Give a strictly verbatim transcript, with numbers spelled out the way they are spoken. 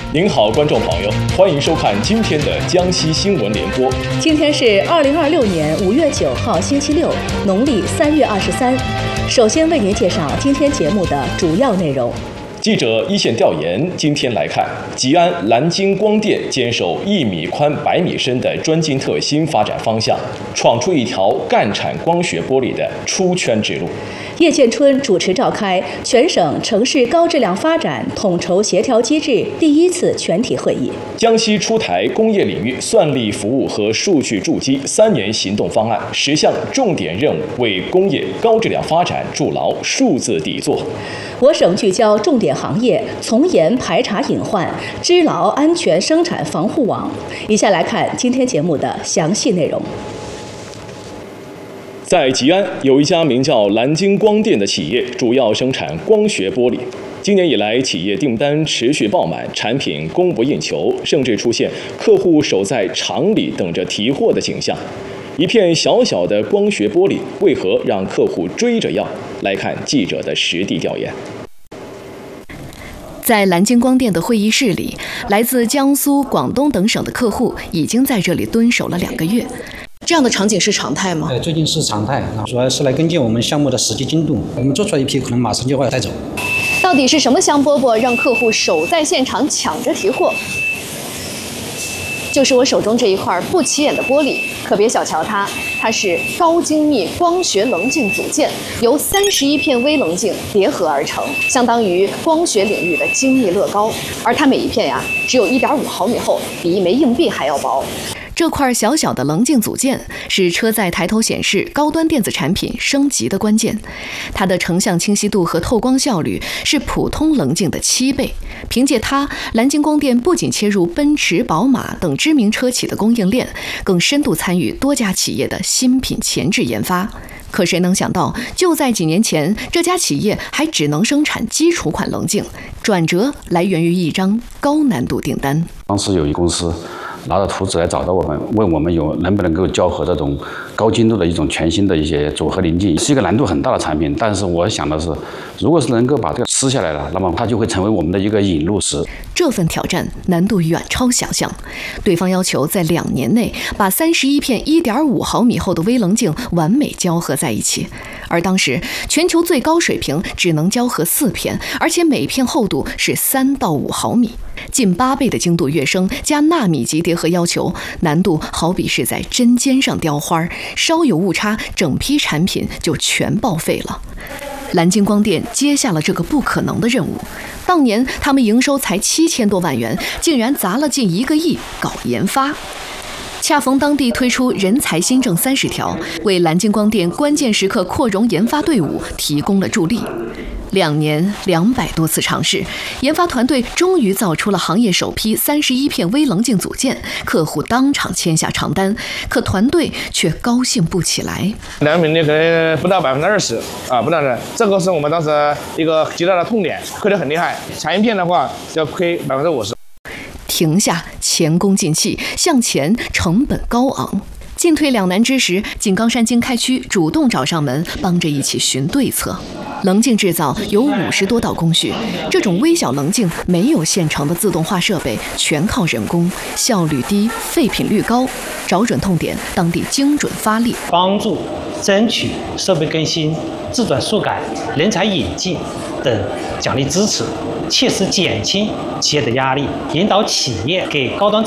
您好，观众朋友，欢迎收看今天的江西新闻联播。 今天是二零二六年五月九号，星期六，农历三月二十三。首先为您介绍今天节目的主要内容。 记者一线调研，今天来看，吉安蓝晶光电坚守一米宽、百米深的专精特新发展方向，闯出一条干产光学玻璃的出圈之路。 叶建春主持召开全省城市高质量发展统筹协调机制第一次全体会议。 江西出台工业领域算力服务和数据筑基三年行动方案，十项重点任务为工业高质量发展筑牢数字底座。 我省聚焦重点行业，从严排查隐患，织牢安全生产防护网。以下来看今天节目的详细内容。 在吉安有一家名叫蓝晶光电的企业，主要生产光学玻璃。今年以来，企业订单持续爆满，产品供不应求，甚至出现客户守在厂里等着提货的景象。一片小小的光学玻璃，为何让客户追着要？来看记者的实地调研。 在蓝晶光电的会议室里，来自江苏、广东等省的客户已经在这里蹲守了两个月。这样的场景是常态吗？ 对，最近是常态，主要是来跟进我们项目的实际进度。我们做出来一批，可能马上就要带走。 到底是什么香饽饽让客户守在现场抢着提货？就是我手中这一块不起眼的玻璃，可别小瞧它，它是高精密光学棱镜组件，由三十一片微棱镜叠合而成，相当于光学领域的精密乐高。而它每一片呀，只有一点五毫米厚，比一枚硬币还要薄。这块小小的棱镜组件是车载抬头显示高端电子产品升级的关键，它的成像清晰度和透光效率是普通棱镜的七倍。凭借它，蓝晶光电不仅切入奔驰、宝马等知名车企的供应链，更深度参与多家企业的新品前置研发。可谁能想到，就在几年前，这家企业还只能生产基础款棱镜，转折来源于一张高难度订单。 当时有一公司拿着图纸来找到我们，问我们有能不能够交合这种高精度的一种全新的一些组合棱镜，是一个难度很大的产品。但是我想的是，如果是能够把这个撕下来了，那么它就会成为我们的一个引路石。 这份挑战难度远超想象，对方要求在两年内把三十一片一点五毫米厚的微棱镜完美交合在一起。而当时全球最高水平只能交合四片，而且每片厚度是三到五毫米。近八倍的精度跃升加纳米级叠合要求，难度好比是在针尖上雕花，稍有误差，整批产品就全报废了。蓝晶光电接下了这个不可能的任务。当年他们营收才七千多万元，竟然砸了近一个亿搞研发。恰逢当地推出人才新政三十条，为蓝晶光电关键时刻扩容研发队伍提供了助力。两年两百多次尝试，研发团队终于造出了行业首批三十一片微棱镜组件，客户当场签下长单，可团队却高兴不起来。 良品率可能不到百分之二十啊，不到的，这个是我们当时一个极大的痛点，亏得很厉害。抢一片的话要亏百分之五十。 停下，前功尽弃，向前，成本高昂。进退两难之时，井冈山经开区主动找上门，帮着一起寻对策。棱镜制造有五十多道工序，这种微小棱镜没有现成的自动化设备，全靠人工，效率低，废品率高。找准痛点，当地精准发力， 帮助争取设备更新、自转速改、人才引进等奖励支持，切实减轻企业的压力，引导企业给高端